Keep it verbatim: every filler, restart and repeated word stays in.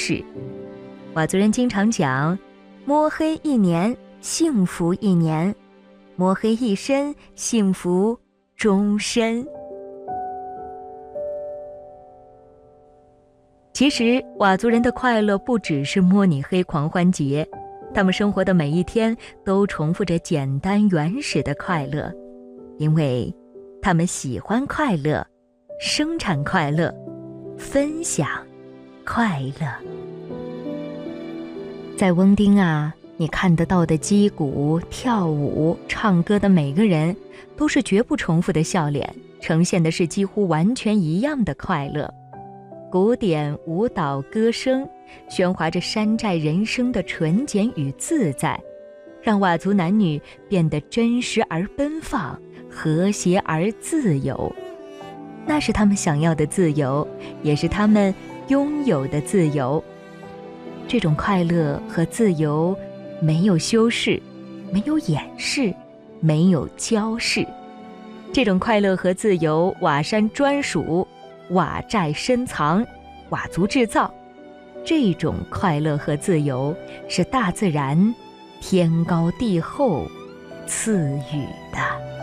事。佤族人经常讲，摸黑一年，幸福一年；摸黑一生，幸福终身。其实佤族人的快乐不只是摸你黑狂欢节，他们生活的每一天都重复着简单原始的快乐，因为他们喜欢快乐，生产快乐，分享快乐。在翁丁啊，你看得到的击鼓、跳舞、唱歌的每个人，都是绝不重复的笑脸，呈现的是几乎完全一样的快乐。古典舞蹈歌声喧哗着山寨人生的纯简与自在，让佤族男女变得真实而奔放，和谐而自由。那是他们想要的自由，也是他们拥有的自由。这种快乐和自由没有修饰，没有掩饰，没有矫饰。这种快乐和自由，佤山专属，佤寨深藏，佤族制造。这种快乐和自由是大自然天高地厚赐予的。